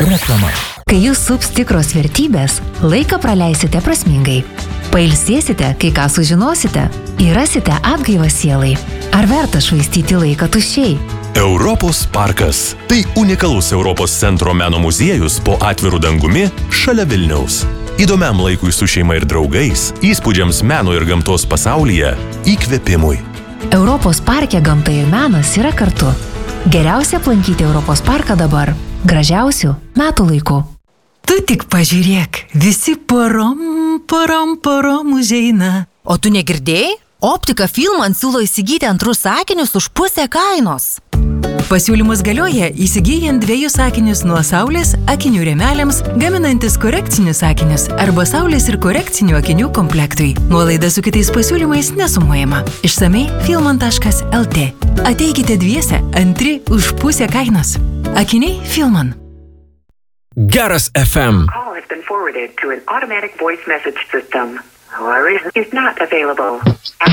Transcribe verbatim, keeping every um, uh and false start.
Reklama. Kai jūs sups tikros vertybės, laiką praleisite prasmingai. Pailsėsite, kai ką sužinosite, ir rasite atgaivą sielai. Ar verta švaistyti laiką tuščiai? Europos parkas. Tai unikalus Europos centro meno muziejus po atviru dangumi šalia Vilniaus. Įdomiam laikui su šeima ir draugais, įspūdžiams meno ir gamtos pasaulyje, įkvėpimui. Europos parke gamta ir menas yra kartu. Geriausia aplankyti Europos parką dabar. Gražiausių metų laikų. Tu tik pažiūrėk, visi porom, porom, porom užeina. O tu negirdėjai? Optika Filman siūlo įsigyti antrus akinius už pusę kainos. Pasiūlymus galioja įsigyjant dviejus akinius nuo saulės akinių rėmeliams, gaminantis korekcinius akinius arba saulės ir korekcinių akinių komplektui. Nuolaida su kitais pasiūlymais nesumuojama. Išsamei filman taškas el tė. Ateikite dviese, antri už pusę kainos. Akiniai Filman. Geras ef em. Call has been forwarded to an automatic voice message system. However, is not available.